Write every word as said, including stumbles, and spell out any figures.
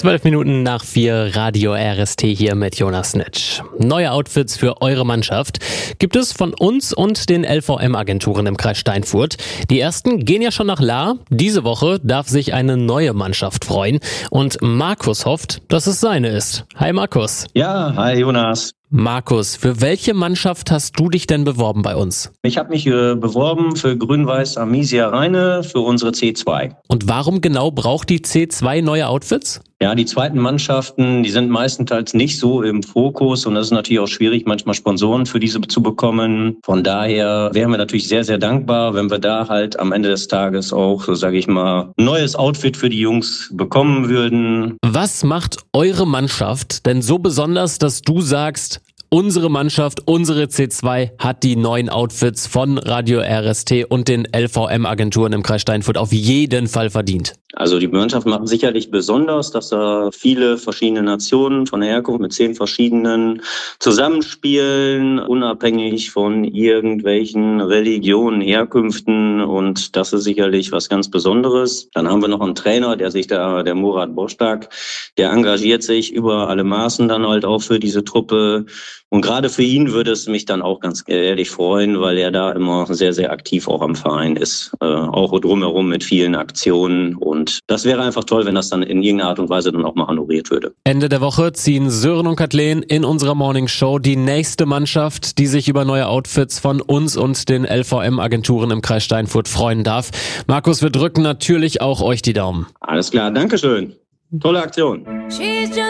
Zwölf Minuten nach vier, Radio R S T hier mit Jonas Nitsch. Neue Outfits für eure Mannschaft gibt es von uns und den L V M-Agenturen im Kreis Steinfurt. Die ersten gehen ja schon nach Lahr. Diese Woche darf sich eine neue Mannschaft freuen. Und Markus hofft, dass es seine ist. Hi Markus. Ja, hi Jonas. Markus, für welche Mannschaft hast du dich denn beworben bei uns? Ich habe mich äh, beworben für Grün-Weiß Armisia Rheine für unsere C zwei. Und warum genau braucht die C zwei neue Outfits? Ja, die zweiten Mannschaften, die sind meistenteils nicht so im Fokus und das ist natürlich auch schwierig, manchmal Sponsoren für diese zu bekommen. Von daher wären wir natürlich sehr, sehr dankbar, wenn wir da halt am Ende des Tages auch, so sage ich mal, ein neues Outfit für die Jungs bekommen würden. Was macht eure Mannschaft denn so besonders, dass du sagst, unsere Mannschaft, unsere C zwei hat die neuen Outfits von Radio R S T und den L V M-Agenturen im Kreis Steinfurt auf jeden Fall verdient? Also die Mannschaft macht sicherlich besonders, dass da viele verschiedene Nationen von der Herkunft mit zehn verschiedenen zusammenspielen, unabhängig von irgendwelchen Religionen, Herkünften, und das ist sicherlich was ganz Besonderes. Dann haben wir noch einen Trainer, der sich da, der Murat Bostak, der engagiert sich über alle Maßen dann halt auch für diese Truppe. Und gerade für ihn würde es mich dann auch ganz ehrlich freuen, weil er da immer sehr, sehr aktiv auch am Verein ist. Äh, auch drumherum mit vielen Aktionen. Und das wäre einfach toll, wenn das dann in irgendeiner Art und Weise dann auch mal honoriert würde. Ende der Woche ziehen Sören und Kathleen in unserer Morning Show die nächste Mannschaft, die sich über neue Outfits von uns und den L V M-Agenturen im Kreis Steinfurt freuen darf. Markus, wir drücken natürlich auch euch die Daumen. Alles klar, Dankeschön. Tolle Aktion.